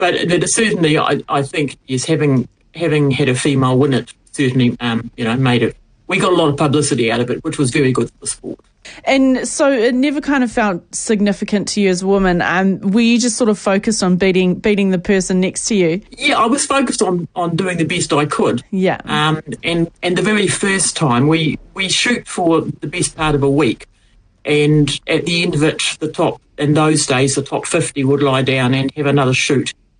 But certainly, I think, yes, having had a female win it certainly, made it. We got a lot of publicity out of it, which was very good for the sport. And so it never kind of felt significant to you as a woman. Were you just sort of focused on beating the person next to you? Yeah, I was focused on doing the best I could. Yeah. And the very first time we shoot for the best part of a week, and at the end of it, in those days, the top 50 would lie down and have another shoot.